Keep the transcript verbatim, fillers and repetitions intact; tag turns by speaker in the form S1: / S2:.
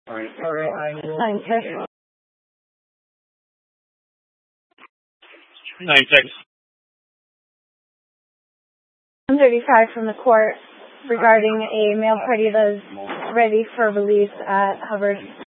S1: All right. All right. I will.
S2: Nine six.
S3: Nine six.
S2: one thirty-five from the court regarding a male party that is ready for release at Hubbard